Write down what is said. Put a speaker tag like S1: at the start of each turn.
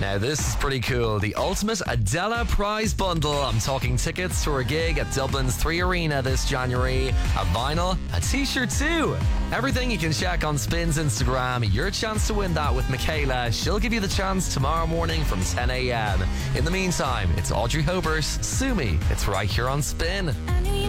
S1: Now, this is pretty cool. The ultimate Adela prize bundle. I'm talking tickets to her gig at Dublin's 3 Arena this January, a vinyl, a t-shirt too. Everything you can check on Spin's Instagram. Your chance to win that with Michaela. She'll give you the chance tomorrow morning from 10 a.m. In the meantime, it's Audrey Hober's Sue Me. It's right here on Spin.